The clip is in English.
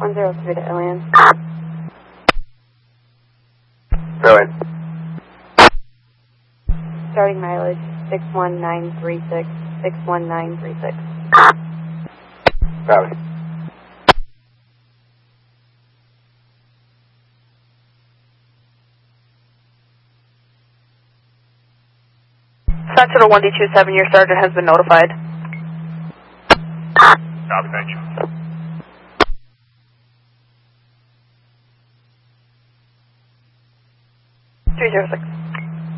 103 to Alien. Brilliant. Starting mileage 61936. 61936. Copy. Sentinel 1D27, your sergeant has been notified. Copy, thank you. 306.